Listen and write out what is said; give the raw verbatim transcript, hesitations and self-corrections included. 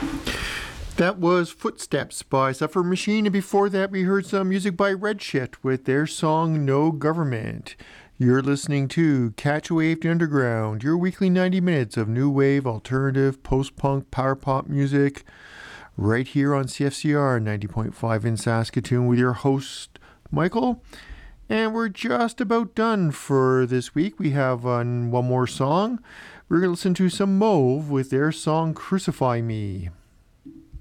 That was Footsteps by Suffer Machine, and before that we heard some music by Redshift with their song No Government. You're listening to Catch a Wave to Underground, your weekly ninety minutes of new wave, alternative, post-punk, power pop music, right here on C F C R ninety point five in Saskatoon with your host, Michael. And we're just about done for this week. We have um, one more song. We're going to listen to some Mauve with their song Crucify Me.